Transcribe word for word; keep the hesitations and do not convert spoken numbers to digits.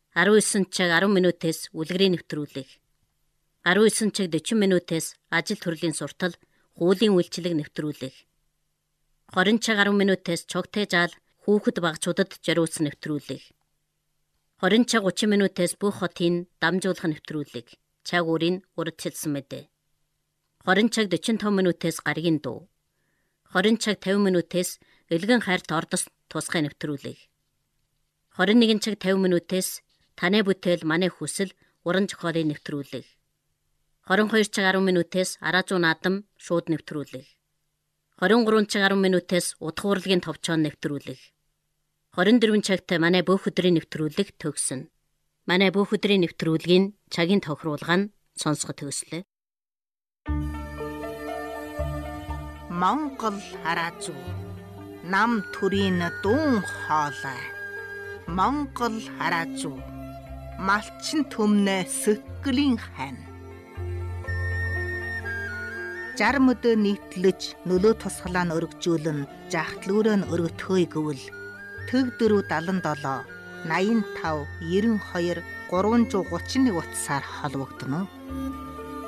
арван цаг арван минутээс үлгэрийн нэвтрүүлэг. арван цаг дөрвөн минутээс ажил төрлийн суртал, хуулийн үйлчилэг нэвтрүүлэг. хорин цаг арван минутээс цогтой жаал, хүүхэд багцуудад зориулсан нэвтрүүлэг. хорин цаг гучин минутээс бүх хотын дамжуулах нэвтрүүлэг. Цаг үрийн урдчилсан мэдээ. хорин цаг дөрвөн таван минутээс гаригийн дуу. хорин цаг тавин минутээс элгэн хайрт ордос тусгай нэвтрүүлэг. хорин нэгэн цаг тавин минутээс таны бүтээл манай хүсэл уран зохиолын нэвтрүүлэг. хорин хоёр цаг арван минутээс араажуу наадам шууд нэвтрүүлэг. хорин гурван цаг арван минутээс утга урлагийн товчоон нэвтрүүлэг. хорин дөрвөн цагт манай бүх өдрийн нэвтрүүлэг төгснө. Манай бүх өдрийн нэвтрүүлгийн цагийн тохируулга нь сонсгох төгслөө. Монгол хараажуу нам төрийн дуун хоолой. Монгол хараажуу малчин төмнө сөккөлийн хань. Жарм өдөө нийтлэж нөлөө тусгалаа нь өргөжүүлэн жахтлуураа нь өргөтхөөе гэвэл төг дөрөв далан долоо наян тав ерөн хоёр гурван зуун гучин нэг утсаар холбогдно.